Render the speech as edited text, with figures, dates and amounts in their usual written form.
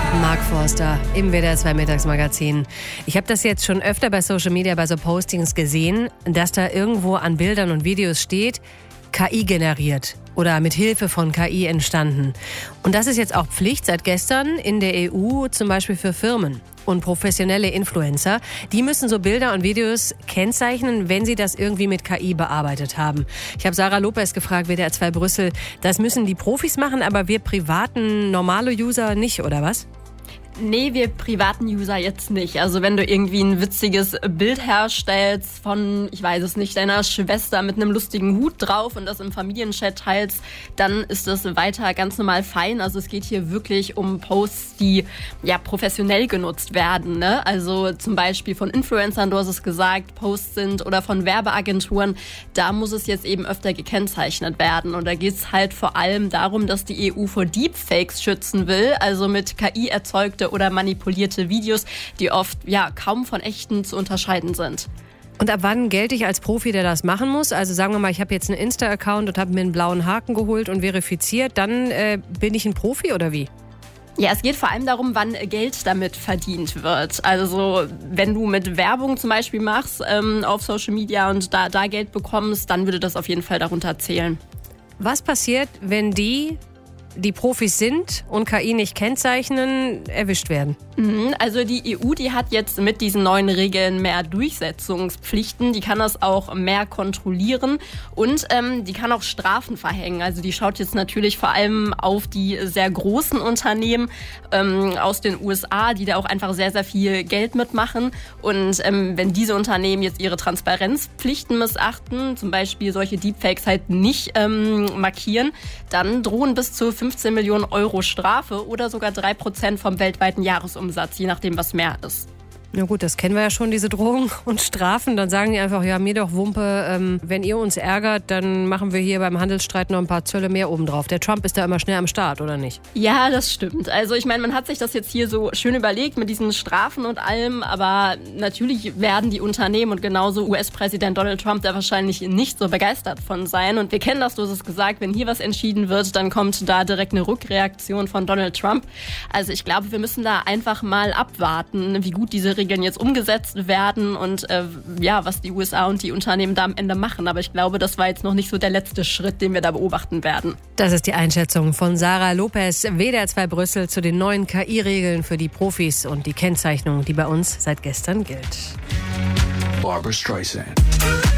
Mark Forster im WDR 2 Mittagsmagazin. Ich habe das jetzt schon öfter bei Social Media, bei so Postings gesehen, dass da irgendwo an Bildern und Videos steht, KI generiert oder mit Hilfe von KI entstanden. Und das ist jetzt auch Pflicht seit gestern in der EU, zum Beispiel für Firmen und professionelle Influencer. Die müssen so Bilder und Videos kennzeichnen, wenn sie das irgendwie mit KI bearbeitet haben. Ich habe Sarah Lopez gefragt, WDR 2 Brüssel, das müssen die Profis machen, aber wir privaten, normale User nicht, oder was? Nee, wir privaten User jetzt nicht. Also wenn du irgendwie ein witziges Bild herstellst von, ich weiß es nicht, deiner Schwester mit einem lustigen Hut drauf und das im Familienchat teilst, dann ist das weiter ganz normal fein. Also es geht hier wirklich um Posts, die ja professionell genutzt werden, ne? Also zum Beispiel von Influencern, du hast es gesagt, Posts sind oder von Werbeagenturen. Da muss es jetzt eben öfter gekennzeichnet werden. Und da geht es halt vor allem darum, dass die EU vor Deepfakes schützen will, also mit KI erzeugte oder manipulierte Videos, die oft ja kaum von echten zu unterscheiden sind. Und ab wann gelte ich als Profi, der das machen muss? Also sagen wir mal, ich habe jetzt einen Insta-Account und habe mir einen blauen Haken geholt und verifiziert, dann bin ich ein Profi oder wie? Ja, es geht vor allem darum, wann Geld damit verdient wird. Also wenn du mit Werbung zum Beispiel machst auf Social Media und da Geld bekommst, dann würde das auf jeden Fall darunter zählen. Was passiert, wenn die Profis sind und KI nicht kennzeichnen, erwischt werden? Also die EU, die hat jetzt mit diesen neuen Regeln mehr Durchsetzungspflichten. Die kann das auch mehr kontrollieren und die kann auch Strafen verhängen. Also die schaut jetzt natürlich vor allem auf die sehr großen Unternehmen aus den USA, die da auch einfach sehr, sehr viel Geld mitmachen. Und wenn diese Unternehmen jetzt ihre Transparenzpflichten missachten, zum Beispiel solche Deepfakes halt nicht markieren, dann drohen bis zu 15 Millionen Euro Strafe oder sogar 3% vom weltweiten Jahresumsatz, je nachdem, was mehr ist. Na gut, das kennen wir ja schon, diese Drohungen und Strafen. Dann sagen die einfach, ja, mir doch Wumpe, wenn ihr uns ärgert, dann machen wir hier beim Handelsstreit noch ein paar Zölle mehr obendrauf. Der Trump ist da immer schnell am Start, oder nicht? Ja, das stimmt. Also ich meine, man hat sich das jetzt hier so schön überlegt mit diesen Strafen und allem, aber natürlich werden die Unternehmen und genauso US-Präsident Donald Trump da wahrscheinlich nicht so begeistert von sein. Und wir kennen das, du hast es gesagt, wenn hier was entschieden wird, dann kommt da direkt eine Rückreaktion von Donald Trump. Also ich glaube, wir müssen da einfach mal abwarten, wie gut diese Regeln jetzt umgesetzt werden und was die USA und die Unternehmen da am Ende machen. Aber ich glaube, das war jetzt noch nicht so der letzte Schritt, den wir da beobachten werden. Das ist die Einschätzung von Sarah Lopez, WDR 2 Brüssel, zu den neuen KI-Regeln für die Profis und die Kennzeichnung, die bei uns seit gestern gilt. Barbra Streisand.